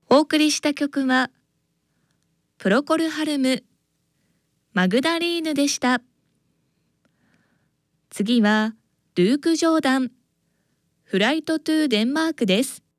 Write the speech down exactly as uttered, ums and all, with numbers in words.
お送りした曲はプロコルハルムマグダリーヌでした。次はルーク・ジョーダンフライトトゥデンマークです。